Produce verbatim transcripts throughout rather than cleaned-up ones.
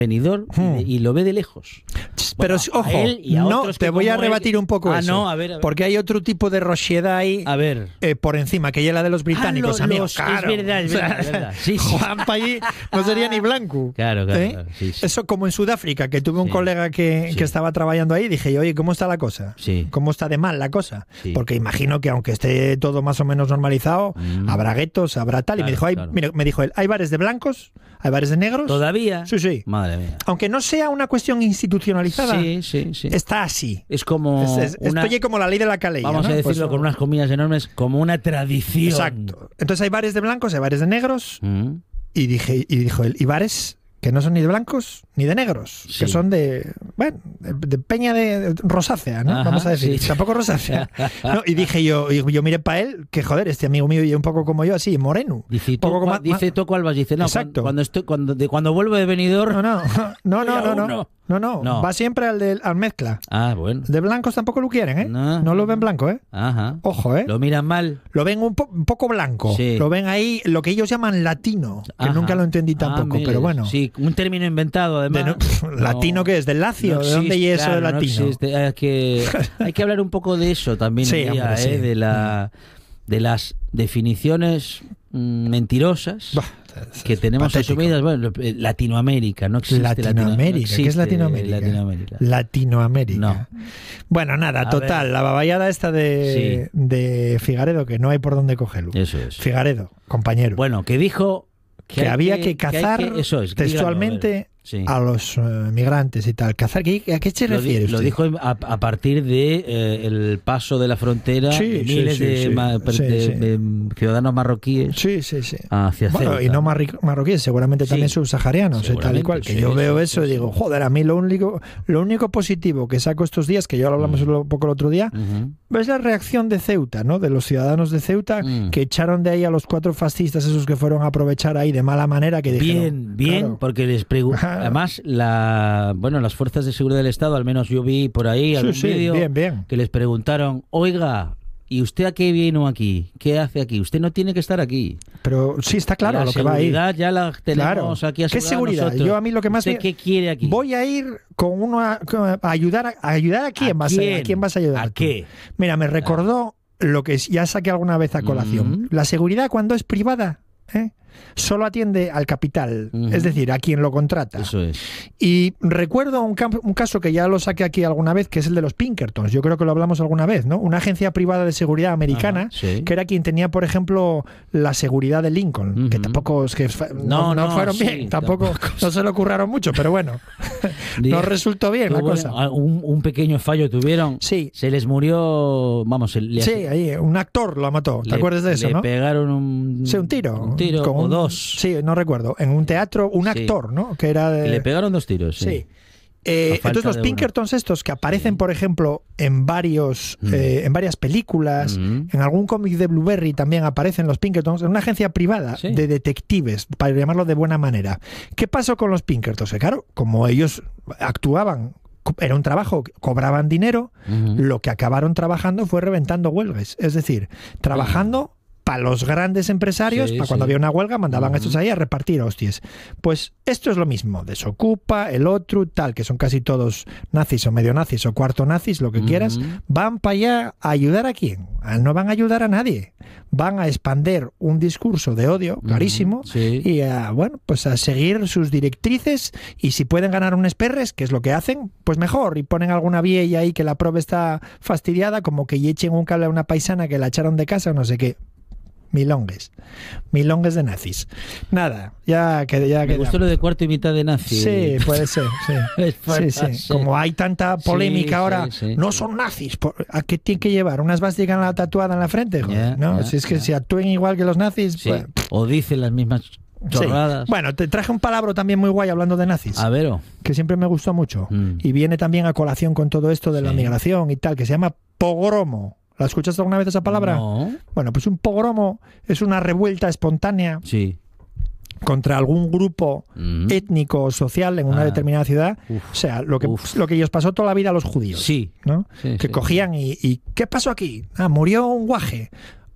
Benidorm Hmm. y, y lo ve de lejos. Pero Bueno, a ojo, él y a no, otros te que voy a como él- rebatir un poco Ah, eso. no, a ver, a ver. Porque hay otro tipo de rociedad ahí A ver. eh, por encima, que ya la de los británicos, Ah, lo- amigos. los- es Claro. verdad, es O sea, verdad, es verdad. Sí, sí. Juanpa allí no sería ni blanco. Claro, claro, ¿Eh? claro, sí, sí. Eso como en Sudáfrica, que tuve un Sí. colega que, Sí. que estaba trabajando ahí, dije, oye, ¿cómo está la cosa? Sí. ¿Cómo está de mal la cosa? Sí. Porque imagino que aunque esté todo más o menos normalizado, Mm. habrá guetos, habrá tal. y Claro, me dijo, hay, claro. mira, me dijo él, hay bares de blancos, hay bares de negros. ¿Todavía? Sí, sí. Madre mía. Aunque no sea una cuestión institucionalizada, Sí, sí, sí. está así. Es como Es, es- una, estoy como la ley de la calella. vamos ¿no? a decirlo Pues, con unas comillas enormes, como una tradición. Exacto. Entonces hay bares de blancos, hay bares de negros. Mm. Y dije, y dijo él, y bares que no son ni de blancos ni de negros, Sí. que son de, bueno, de, de peña de, de rosácea, ¿no? Ajá, Vamos a decir, sí. tampoco rosácea. No, y dije yo, y yo miré para él, que joder, este amigo mío y un poco como yo, así, moreno. Dice, ¿tú, Poco como- cua- dice tú cuál vas? Dice, no, Exacto. cuando, cuando, estoy, cuando, de, cuando vuelvo de Benidorm... No, no, no, no, no, Aún no, no. no, no, No. va siempre al, del al mezcla. Ah, bueno. De blancos tampoco lo quieren, ¿eh? No. No lo ven blanco, ¿eh? Ajá. Ojo, ¿eh? Lo miran mal. Lo ven un, po- un poco blanco. Sí. Lo ven ahí, lo que ellos llaman latino, que Ajá. nunca lo entendí Ah, tampoco, mire, pero bueno. Sí, un término inventado, De además. no- pff, ¿Latino qué es? ¿Del lacio? No ¿De dónde existe, y eso de claro, no latino? existe. Hay que, hay que hablar un poco de eso también, Sí, un día, hombre, sí. ¿eh? de, la, de las definiciones mm, mentirosas Bah, que tenemos patético. asumidas. Bueno, eh, Latinoamérica, no existe Latino- no Latinoamérica, ¿qué es existe Latinoamérica? Latinoamérica. Latinoamérica. No. Bueno, nada, A total, ver. la baballada esta de, Sí. de Figaredo, que no hay por dónde cogerlo. Eso es. Figaredo, compañero, Bueno, que dijo que, hay había que, hay cazar que- eso es, dígalo, textualmente a ver. Sí. a los eh, migrantes y tal. ¿Cazar? ¿Qué- ¿A qué se Lo, di- refiere lo usted? dijo a, a partir de eh, el paso de la frontera Sí, de sí, miles sí, de, sí. ma- Sí, de- sí. de ciudadanos marroquíes Sí, sí, sí. hacia Bueno, Ceuta. y no marri- marroquíes, seguramente Sí. también subsaharianos y tal y Seguramente, cual. Que sí, yo veo sí, eso sí, y digo, sí. joder, a mí lo único, lo único positivo que saco estos días, que ya lo hablamos Mm. un poco el otro día, Ujú. es la reacción de Ceuta, ¿no? De los ciudadanos de Ceuta Mm. que echaron de ahí a los cuatro fascistas, esos que fueron a aprovechar ahí de mala manera, que dijeron... Bien, bien, claro, porque les pregunto. Claro. Además, la, bueno, las fuerzas de seguridad del Estado, al menos yo vi por ahí sí, algún sí, vídeo bien, bien. que les preguntaron, oiga, ¿y usted a qué vino aquí? ¿Qué hace aquí? Usted no tiene que estar aquí. Pero sí está claro la lo que va a ir. seguridad ya la tenemos Claro. aquí ¿Qué asegurada seguridad? nosotros. Yo a mí lo que más ¿Usted me- qué quiere aquí? Voy a ir con uno a, a ayudar a, a ayudar a quién ¿A vas a, quién? a quién vas a ayudar. ¿A tú? qué? Mira, me recordó lo que ya saqué alguna vez a colación. Mm. La seguridad cuando es privada, ¿eh? Solo atiende al capital, Ujú. es decir, a quien lo contrata. Eso es. Y recuerdo un, cam- un caso que ya lo saqué aquí alguna vez, que es el de los Pinkertons. Yo creo que lo hablamos alguna vez, ¿no? Una agencia privada de seguridad americana, Ajá, sí. que era quien tenía, por ejemplo, la seguridad de Lincoln, Ujú. que tampoco es que fa- No, no, no no, fueron sí, bien, tampoco, tampoco. no se lo curraron mucho, pero bueno, no Diga- resultó bien la Tuvo cosa. Un, un pequeño fallo tuvieron. Sí. Se les murió, vamos, se- le, Sí, ahí, un actor lo mató, ¿te le- acuerdas de eso, le no? pegaron un, Sí, un tiro. un tiro con o un- dos. Sí, no recuerdo. En un teatro, un Sí. actor, ¿no? Que era de... Le pegaron dos tiros, sí. Sí. Eh, A falta entonces los de uno. Pinkertons estos que aparecen, Sí. por ejemplo, en varios, Mm. eh, en varias películas, Mm. en algún cómic de Blueberry también aparecen los Pinkertons, en una agencia privada Sí. de detectives, para llamarlo de buena manera. ¿Qué pasó con los Pinkertons? Que claro, como ellos actuaban, co- era un trabajo, cobraban dinero, Ujú. lo que acabaron trabajando fue reventando huelgas. Es decir, trabajando para los grandes empresarios, Sí, para cuando sí. había una huelga, mandaban a Ujú. estos ahí a repartir hostias. Pues esto es lo mismo, Desocupa, el otro, tal, que son casi todos nazis o medio nazis o cuarto nazis, lo que Ujú. quieras, van para allá a ayudar a quién. Ah, no van a ayudar a nadie. Van a expander un discurso de odio clarísimo Ujú. Sí. y a, bueno, pues a seguir sus directrices, y si pueden ganar unos perres, que es lo que hacen, pues mejor, y ponen alguna vieja ahí que la prove está fastidiada, como que y echen un cable a una paisana que la echaron de casa o no sé qué. Milongues. Milongues de nazis. Nada, ya que ya Me quedamos. gustó lo de cuarto y mitad de nazi. Sí, puede ser, sí. Es Sí, sí. fantástico. Como hay tanta polémica Sí, ahora, sí, sí, no sí. son nazis. ¿por- ¿A qué tienen que llevar? ¿Una esvástica en la tatuada en la frente? Joder, Ya, no, ya, si es que ya. si actúen igual que los nazis. Sí. pues, O dicen las mismas sí. chorradas. Bueno, te traje un palabra también muy guay hablando de nazis, A ver, oh. que siempre me gustó mucho. Mm. Y viene también a colación con todo esto de la Sí. migración y tal, que se llama pogromo. ¿La escuchaste alguna vez esa palabra? No. Bueno, pues un pogromo es una revuelta espontánea Sí. contra algún grupo Mm. étnico o social en una Ah. determinada ciudad. Uf. O sea, lo que, Uf. lo que ellos pasó toda la vida a los judíos. Sí. ¿no? Sí, Que sí. cogían y, y ¿qué pasó aquí? Ah, murió un guaje.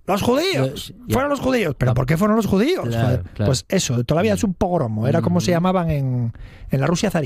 ¡Los judíos! Pues, ¡Fueron los judíos! ¿Pero por qué fueron los judíos? Claro, claro. Pues eso, todavía es un pogromo. Era como se llamaban en, en la Rusia zarista.